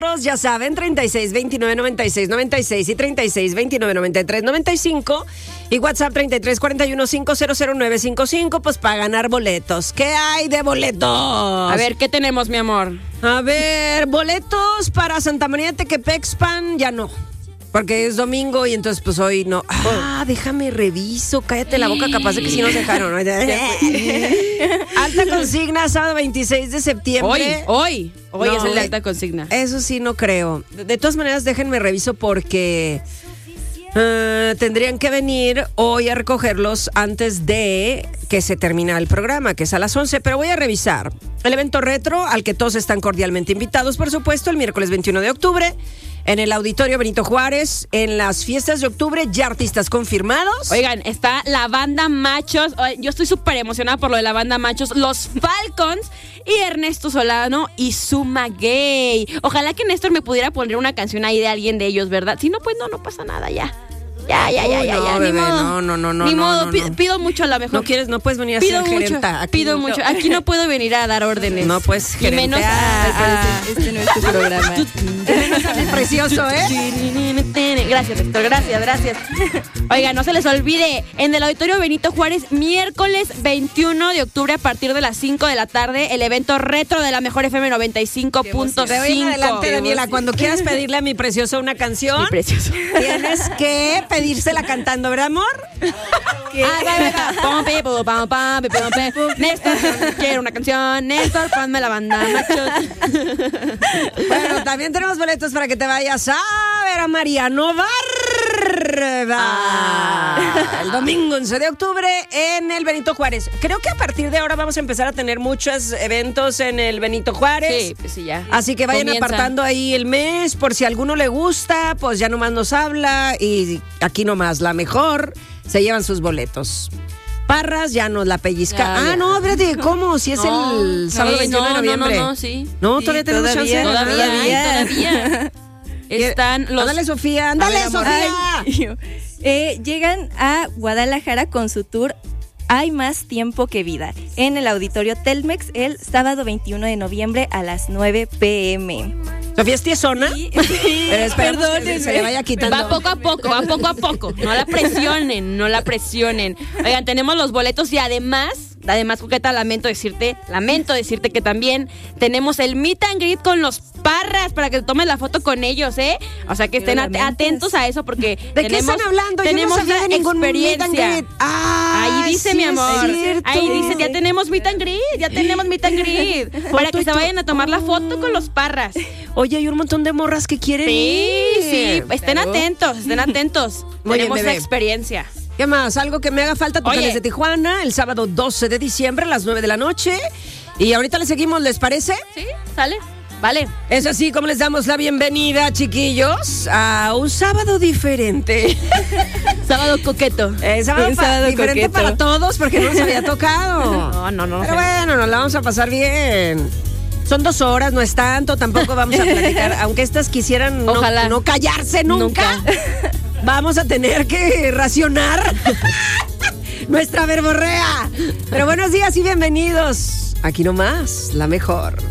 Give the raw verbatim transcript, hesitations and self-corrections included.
Ya saben, treinta y seis, veintinueve, noventa y seis, noventa y seis y treinta y seis, veintinueve, noventa y tres, noventa y cinco y WhatsApp treinta y tres, cuarenta y uno, cincuenta, cero nueve cincuenta y cinco, pues para ganar boletos. ¿Qué hay de boletos? A ver, ¿qué tenemos, mi amor? A ver, boletos para Santa María Tequepexpan, ya no. Porque es domingo y entonces pues hoy no. Ah, déjame reviso, cállate la boca, capaz de que sí nos dejaron. Alta consigna, sábado veintiséis de septiembre. Hoy, hoy, hoy No, es el de alta consigna. Eso sí no creo. De, de todas maneras, déjenme reviso porque uh, tendrían que venir hoy a recogerlos antes de que se termine el programa, que es a las once, pero voy a revisar. El evento retro, al que todos están cordialmente invitados, por supuesto, el miércoles veintiuno de octubre. En el Auditorio Benito Juárez, en las fiestas de octubre, ya artistas confirmados. Oigan, está la banda Machos. Yo estoy súper emocionada por lo de la banda Machos. Los Falcons y Ernesto Solano y Suma Gay. Ojalá que Néstor me pudiera poner una canción ahí de alguien de ellos, ¿verdad? Si no, pues no, no pasa nada ya. Ya, ya, ya, ya, no, ya, bebé, ni modo. No, no, no, no. Ni no, modo, no, pido, no. pido mucho a la mejor. No quieres, no puedes venir a pido ser mucho, gerenta. Aquí pido no. mucho. Aquí no puedo venir a dar órdenes. No puedes y menos a, a- Este no es tu programa. Precioso, ¿eh? Gracias, Héctor, gracias, gracias. Oiga, no se les olvide, en el Auditorio Benito Juárez, miércoles veintiuno de octubre a partir de las cinco de la tarde, el evento retro de la mejor F M noventa y cinco punto De hoy en cinco. adelante, Daniela, cuando quieras pedirle a mi precioso una canción, Mi precioso. tienes que pedírsela cantando, ¿verdad, amor? Ah, va, va, va. Pom, pe, pom, pam, pam, pe, pom, pe. Néstor, quiero una canción. Néstor, ponme la banda Machos. Bueno, también tenemos boletos para que te vayas a ver a Mariano Barba. Ah. El domingo once de octubre en el Benito Juárez. Creo que a partir de ahora vamos a empezar a tener muchos eventos en el Benito Juárez. Sí, pues sí, ya. Así que vayan Comienza. apartando ahí el mes, por si a alguno le gusta, pues ya nomás nos habla y aquí nomás la mejor se llevan sus boletos. Parras ya nos la pellizca. Ya, ah, ya. no, espérate, ¿cómo? Si es No, el sábado sí, veintiuno de no, noviembre. No, no, no, sí. No, Sí, todavía tenemos todavía, chance. Todavía, todavía. Están los... Ándale, Sofía, ándale, A ver, amor. Sofía. Ay, eh, llegan a Guadalajara con su tour Hay más tiempo que vida en el Auditorio Telmex el sábado veintiuno de noviembre a las nueve pm. Sofía es tiesona. Sí, Pero esperemos que perdónenme. se le vaya quitando. Va poco a poco, va poco a poco. No la presionen, no la presionen. Oigan, tenemos los boletos y además, además, Coqueta, lamento decirte, lamento decirte que también tenemos el meet and greet con los Parras para que te tomes la foto con ellos, ¿eh? O sea que estén Pero at- lamentas. atentos a eso porque ¿De tenemos, qué están hablando? tenemos Yo no sabía una de ningún meet and experiencia. greet. Ah, Ahí dice, sí mi es amor. cierto. Ahí dice, ya tenemos meet and greet, ya tenemos meet and greet. Para que se vayan a tomar la foto con los Parras. Oye, hay un montón de morras que quieren Sí, ir. sí, estén Claro. atentos, estén atentos. Muy bien, Tenemos esa bebé. experiencia. ¿Qué más? Algo que me haga falta, Totales Oye. de Tijuana, el sábado doce de diciembre a las nueve de la noche. Y ahorita le seguimos, ¿les parece? ¿Sí? ¿Sale? Vale. Es así como les damos la bienvenida, chiquillos, a un sábado diferente. Sábado coqueto. Eh, sábado, Un pa- sábado diferente coqueto. para todos porque no nos había tocado. No, no, no. Pero bueno, nos la vamos a pasar bien. Son dos horas, no es tanto, tampoco vamos a platicar. Aunque estas quisieran no, Ojalá. no callarse nunca, Nunca. vamos a tener que racionar nuestra verborrea. Pero buenos días y bienvenidos. Aquí nomás, la mejor.